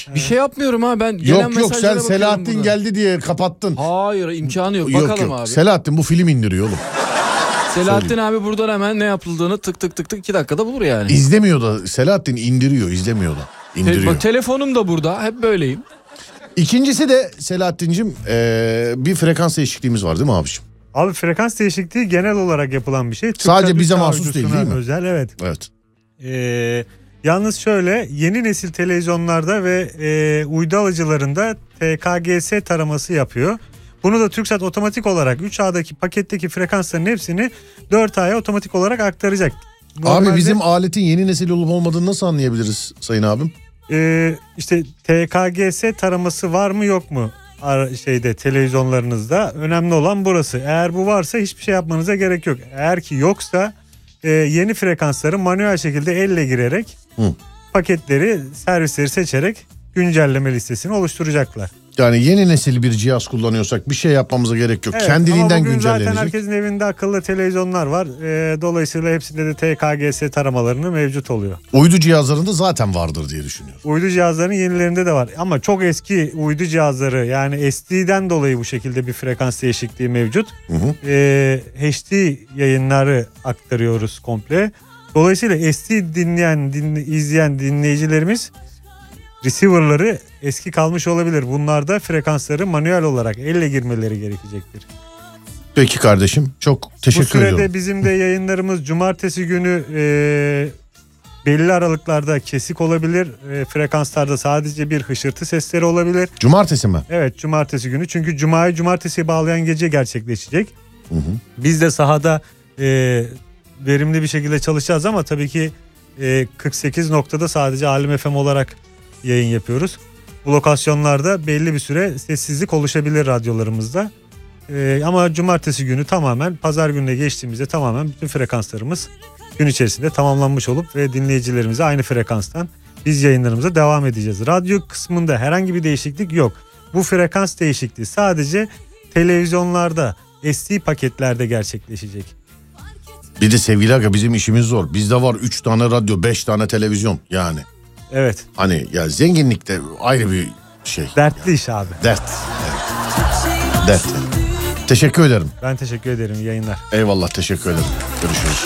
Bir şey yapmıyorum ha ben. Yok sen Selahattin geldi diye kapattın. Hayır imkanı yok. Bakalım abi. Selahattin bu film indiriyor oğlum. Selahattin abi buradan hemen ne yapıldığını tık tık tık 2 dakikada bulur yani. İzlemiyor da Selahattin indiriyor, izlemiyor da. İndiriyor. Telefonum da burada, hep böyleyim. İkincisi de Selahattin'cim bir frekans değişikliğimiz var değil mi abiciğim? Abi frekans değişikliği genel olarak yapılan bir şey. Sadece bize mahsus değil mi? Özel, evet. Evet. Yalnız şöyle, yeni nesil televizyonlarda ve uydu alıcılarında TKGS taraması yapıyor. Bunu da TürkSat otomatik olarak 3A'daki paketteki frekansların hepsini 4A'ya otomatik olarak aktaracak. Normalde, abi bizim aletin yeni nesil olup olmadığını nasıl anlayabiliriz sayın abim? İşte TKGS taraması var mı yok mu televizyonlarınızda, önemli olan burası. Eğer bu varsa hiçbir şey yapmanıza gerek yok. Eğer ki yoksa yeni frekansları manuel şekilde elle girerek paketleri, servisleri seçerek güncelleme listesini oluşturacaklar. Yani yeni nesil bir cihaz kullanıyorsak bir şey yapmamıza gerek yok. Evet, kendiliğinden ama güncellenecek. Zaten herkesin evinde akıllı televizyonlar var. Dolayısıyla hepsinde de TKGS taramalarını mevcut oluyor. Uydu cihazlarında zaten vardır diye düşünüyorum. Uydu cihazlarının yenilerinde de var. Ama çok eski uydu cihazları, yani SD'den dolayı bu şekilde bir frekans değişikliği mevcut. HD yayınları aktarıyoruz komple. Dolayısıyla SD izleyen dinleyicilerimiz receiver'ları eski kalmış olabilir. Bunlarda frekansları manuel olarak elle girmeleri gerekecektir. Peki kardeşim, çok teşekkür ediyorum. Bu sürede bizim de yayınlarımız cumartesi günü belli aralıklarda kesik olabilir. Frekanslarda sadece bir hışırtı sesleri olabilir. Cumartesi mi? Evet, cumartesi günü. Çünkü cumayı cumartesiye bağlayan gece gerçekleşecek. Biz de sahada verimli bir şekilde çalışacağız ama tabii ki 48 noktada sadece Alim FM olarak yayın yapıyoruz. Bu lokasyonlarda belli bir süre sessizlik oluşabilir radyolarımızda. Ama cumartesi günü tamamen, pazar gününe geçtiğimizde tamamen bütün frekanslarımız gün içerisinde tamamlanmış olup ve dinleyicilerimize aynı frekanstan biz yayınlarımıza devam edeceğiz. Radyo kısmında herhangi bir değişiklik yok. Bu frekans değişikliği sadece televizyonlarda, SD paketlerde gerçekleşecek. Bir de sevgili aga, bizim işimiz zor. Bizde var 3 tane radyo, 5 tane televizyon yani. Evet. Hani ya zenginlik de ayrı bir şey. Dertli yani. iş abi. Dert. Evet. Dert. Teşekkür ederim. Ben teşekkür ederim. İyi yayınlar. Eyvallah, teşekkür ederim. Görüşürüz.